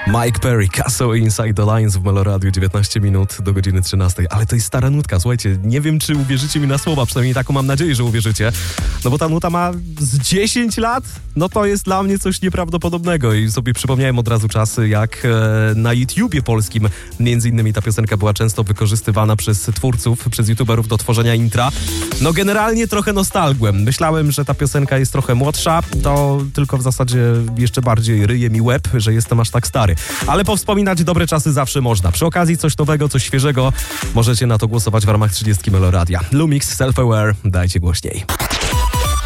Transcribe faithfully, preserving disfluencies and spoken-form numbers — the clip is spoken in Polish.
Mike Perry, Castle Inside the Lines w Meloradiu, dziewiętnaście minut do godziny trzynastej. Ale to jest stara nutka, słuchajcie, nie wiem, czy uwierzycie mi na słowa, przynajmniej taką mam nadzieję, że uwierzycie. No bo ta nuta ma z dziesięć lat, no to jest dla mnie coś nieprawdopodobnego i sobie przypomniałem od razu czasy, jak e, na YouTubie polskim między innymi ta piosenka była często wykorzystywana przez twórców, przez youtuberów do tworzenia intra. No generalnie trochę nostalgłem. Myślałem, że ta piosenka jest trochę młodsza, to tylko w zasadzie jeszcze bardziej ryje mi łeb, że jestem aż tak stary. Ale powspominać dobre czasy zawsze można. Przy okazji coś nowego, coś świeżego możecie na to głosować w ramach trzydziestki Meloradia. Lumix, Self-Aware, dajcie głośniej.